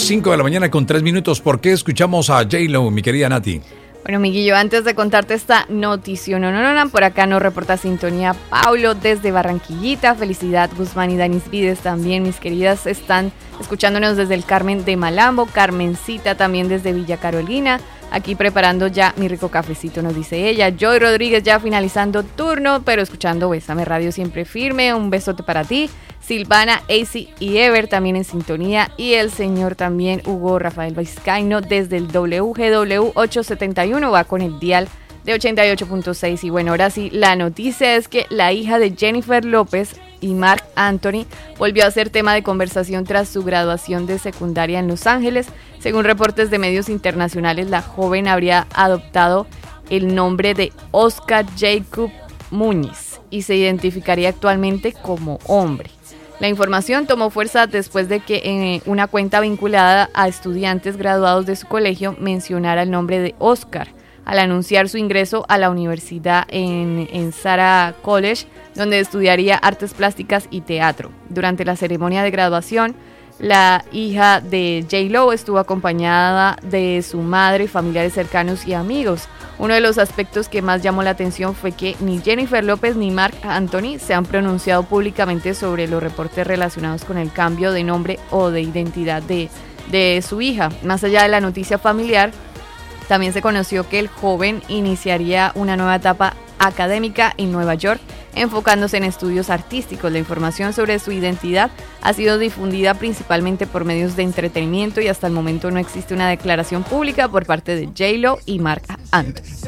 5 de la mañana con 3 minutos. ¿Por qué escuchamos a J-Lo, mi querida Nati? Bueno, Miguelillo, antes de contarte esta noticia, por acá nos reporta sintonía Paulo desde Barranquillita, Felicidad Guzmán y Danis Vides también, mis queridas, están escuchándonos desde el Carmen de Malambo, Carmencita también desde Villa Carolina, aquí preparando ya mi rico cafecito, nos dice ella. Joy Rodríguez ya finalizando turno, pero escuchando Bésame Radio siempre firme, un besote para ti. Silvana, AC y Ever también en sintonía, y el señor también Hugo Rafael Vizcaíno desde el WGW 871 va con el dial de 88.6. Y bueno, ahora sí, la noticia es que la hija de Jennifer López y Marc Anthony volvió a ser tema de conversación tras su graduación de secundaria en Los Ángeles. Según reportes de medios internacionales, la joven habría adoptado el nombre de Oscar Jacob Muñiz y se identificaría actualmente como hombre. La información tomó fuerza después de que una cuenta vinculada a estudiantes graduados de su colegio mencionara el nombre de Oscar al anunciar su ingreso a la universidad en Sarah College, donde estudiaría artes plásticas y teatro. Durante la ceremonia de graduación, la hija de J-Lo estuvo acompañada de su madre, familiares cercanos y amigos. Uno de los aspectos que más llamó la atención fue que ni Jennifer López ni Marc Anthony se han pronunciado públicamente sobre los reportes relacionados con el cambio de nombre o de identidad de su hija. Más allá de la noticia familiar, también se conoció que el joven iniciaría una nueva etapa académica en Nueva York, enfocándose en estudios artísticos. La información sobre su identidad ha sido difundida principalmente por medios de entretenimiento y hasta el momento no existe una declaración pública por parte de J-Lo y Marc Anthony.